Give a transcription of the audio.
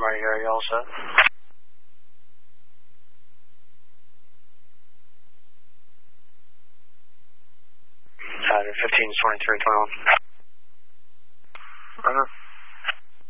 right here. You all set? 15, 23, 21.